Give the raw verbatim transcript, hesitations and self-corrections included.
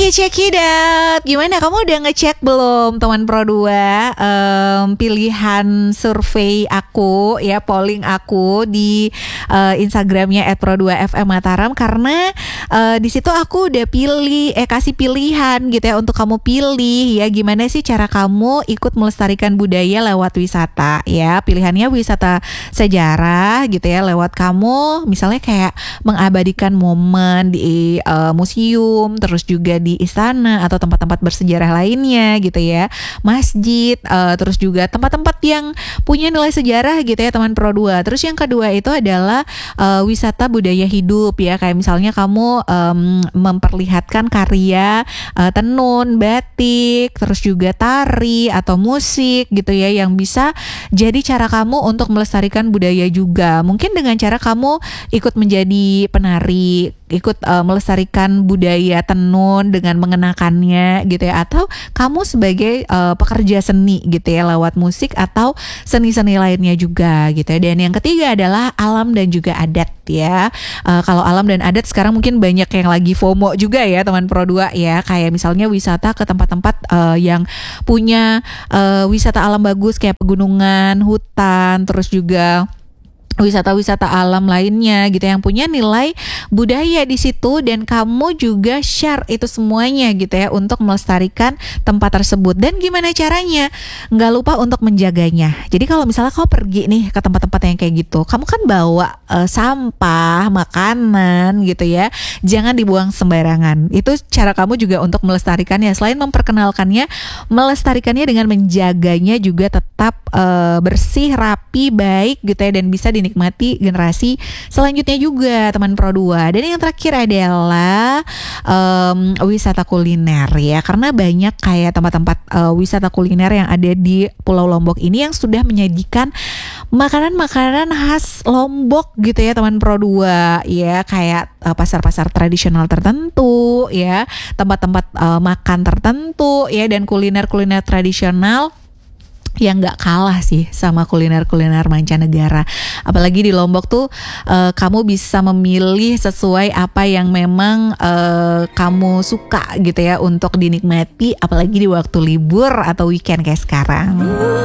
Oke, check it out. Gimana, kamu udah ngecek belum teman Pro dua um, pilihan survei aku ya, polling aku di uh, Instagramnya et pro dua f m Mataram. Karena uh, di situ aku udah pilih, eh kasih pilihan gitu ya untuk kamu pilih ya, gimana sih cara kamu ikut melestarikan budaya lewat wisata ya. Pilihannya wisata sejarah gitu ya, lewat kamu misalnya kayak mengabadikan momen di uh, museum, terus juga di istana atau tempat-tempat bersejarah lainnya gitu ya, masjid, uh, terus juga tempat-tempat yang punya nilai sejarah gitu ya teman Pro dua. Terus yang kedua itu adalah uh, wisata budaya hidup ya, kayak misalnya kamu um, memperlihatkan karya uh, tenun, batik, terus juga tari atau musik gitu ya, yang bisa jadi cara kamu untuk melestarikan budaya juga. Mungkin dengan cara kamu ikut menjadi penari, ikut uh, melestarikan budaya tenun dengan mengenakannya gitu ya, atau kamu sebagai uh, pekerja seni gitu ya lewat musik atau seni-seni lainnya juga gitu ya. Dan yang ketiga adalah alam dan juga adat ya. Uh, kalau alam dan adat sekarang mungkin banyak yang lagi FOMO juga ya teman Pro dua ya, kayak misalnya wisata ke tempat-tempat uh, yang punya uh, wisata alam bagus kayak pegunungan, hutan, terus juga wisata-wisata alam lainnya gitu yang punya nilai budaya di situ, dan kamu juga share itu semuanya gitu ya untuk melestarikan tempat tersebut. Dan gimana caranya? Nggak lupa untuk menjaganya. Jadi kalau misalnya kau pergi nih ke tempat-tempat yang kayak gitu, kamu kan bawa uh, sampah, makanan gitu ya, jangan dibuang sembarangan. Itu cara kamu juga untuk melestarikannya. Selain memperkenalkannya, melestarikannya dengan menjaganya juga tetap uh, bersih, rapi, baik gitu ya, dan bisa di nikmati generasi selanjutnya juga teman Pro dua. Dan yang terakhir adalah um, wisata kuliner ya, karena banyak kayak tempat-tempat uh, wisata kuliner yang ada di Pulau Lombok ini yang sudah menyajikan makanan-makanan khas Lombok gitu ya teman Pro dua ya, kayak uh, pasar-pasar tradisional tertentu ya, tempat-tempat uh, makan tertentu ya, dan kuliner-kuliner tradisional yang gak kalah sih sama kuliner-kuliner mancanegara. Apalagi di Lombok tuh uh, kamu bisa memilih sesuai apa yang memang uh, kamu suka gitu ya untuk dinikmati, apalagi di waktu libur atau weekend kayak sekarang.